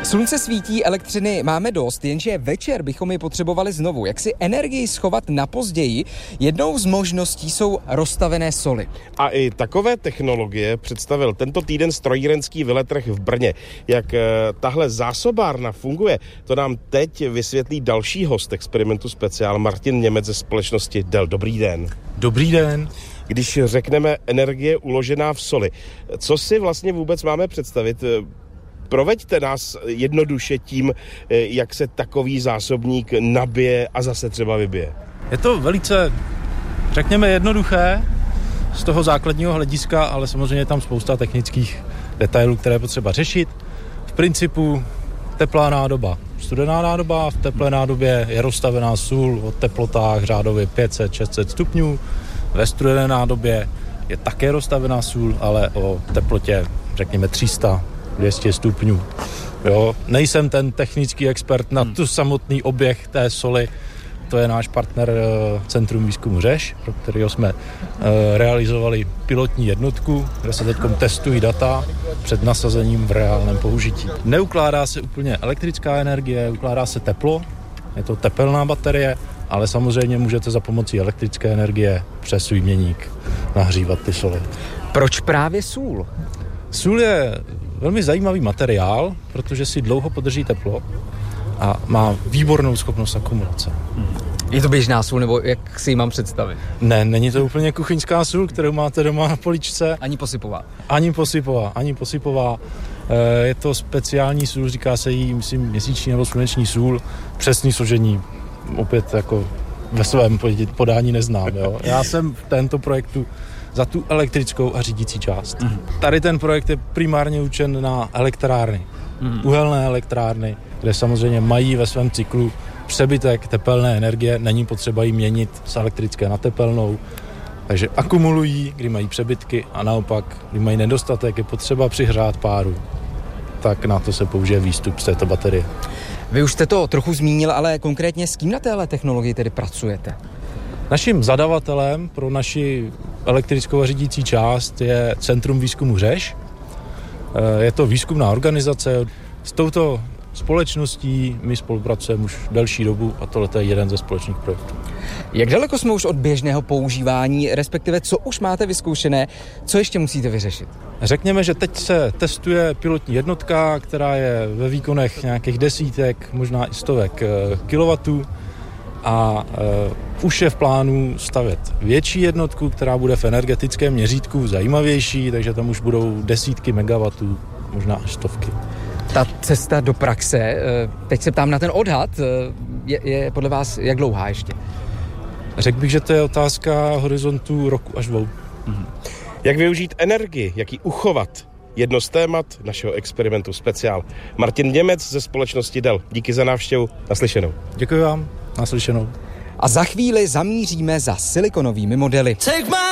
Slunce svítí, elektřiny máme dost, jenže večer bychom ji potřebovali znovu. Jak si energii schovat na později? Jednou z možností jsou rozstavené soly. A i takové technologie představil tento týden strojírenský veletrh v Brně. Jak tahle zásobárna funguje, to nám teď vysvětlí další host experimentu Speciál, Martin Němec ze společnosti Dell. Dobrý den. Dobrý den. Když řekneme energie uložená v soli, co si vlastně vůbec máme představit? Proveďte nás jednoduše tím, jak se takový zásobník nabije a zase třeba vybije. Je to velice, řekněme, jednoduché z toho základního hlediska, ale samozřejmě je tam spousta technických detailů, které je potřeba řešit. V principu teplá nádoba, studená nádoba, v teplé nádobě je rozstavená sůl o teplotách řádově 500-600 stupňů. Ve studené nádobě je také rozstavená sůl, ale o teplotě, řekněme, 300-200 stupňů. Jo, nejsem ten technický expert na tu samotný oběh té soli. To je náš partner Centrum výzkumu Řeš, pro kterého jsme realizovali pilotní jednotku, kde se teď testují data před nasazením v reálném použití. Neukládá se úplně elektrická energie, ukládá se teplo, je to tepelná baterie, ale samozřejmě můžete za pomocí elektrické energie přes výměník nahřívat ty soly. Proč právě sůl? Sůl je velmi zajímavý materiál, protože si dlouho podrží teplo a má výbornou schopnost akumulace. Je to běžná sůl, nebo jak si ji mám představit? Ne, není to úplně kuchyňská sůl, kterou máte doma na poličce. Ani posypová? Ani posypová. Je to speciální sůl, říká se jí, myslím, měsíční nebo sluneční sůl. Přesný složení opět jako ve svém podání neznám. Jo. Já jsem v tento projektu za tu elektrickou a řídící část. Tady ten projekt je primárně určen na elektrárny. Uhelné elektrárny, kde samozřejmě mají ve svém cyklu přebytek tepelné energie, není potřeba ji měnit z elektrické na tepelnou, takže akumulují, kdy mají přebytky a naopak, kdy mají nedostatek, je potřeba přihřát páru, tak na to se použije výstup z této baterie. Vy už jste to trochu zmínil, ale konkrétně s kým na téhle technologii tedy pracujete? Naším zadavatelem pro naši elektrickou a řídící část je Centrum výzkumu Řeš. Je to výzkumná organizace. S touto společností my spolupracujeme už delší dobu a tohle je jeden ze společných projektů. Jak daleko jsme už od běžného používání, respektive co už máte vyzkoušené, co ještě musíte vyřešit? Řekněme, že teď se testuje pilotní jednotka, která je ve výkonech nějakých desítek, možná i stovek kilowatů a už je v plánu stavět větší jednotku, která bude v energetickém měřítku zajímavější, takže tam už budou desítky megawatů, možná až stovky. Ta cesta do praxe, teď se ptám na ten odhad, je podle vás jak dlouhá ještě? Řekl bych, že to je otázka horizontu roku až 2. Jak využít energii, jak ji uchovat? Jedno z témat našeho experimentu Speciál. Martin Němec ze společnosti Dell. Díky za návštěvu. Naslyšenou. Děkuji vám. Naslyšenou. A za chvíli zamíříme za silikonovými modely. Take my